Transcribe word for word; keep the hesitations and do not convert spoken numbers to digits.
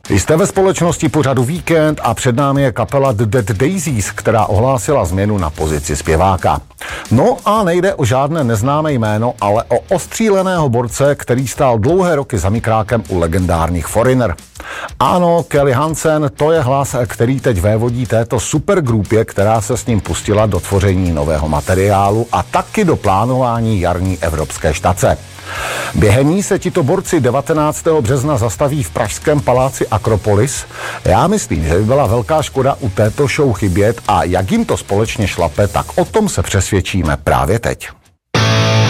Jste ve společnosti pořadu Víkend a před námi je kapela The Dead Daisies, která ohlásila změnu na pozici zpěváka. No a nejde o žádné neznámé jméno, ale o ostříleného borce, který stál dlouhé roky za mikrákem u legendárních Foreigner. Ano, Kelly Hansen, to je hlas, který teď vévodí této supergrupě, která se s ním pustila do tvoření nového materiálu a taky do plánování jarní evropské štace. Během ní se tito borci devatenáctého března zastaví v pražském paláci Akropolis. Já myslím, že by byla velká škoda u této show chybět a jak jim to společně šlape, tak o tom se přesvědčíme právě teď.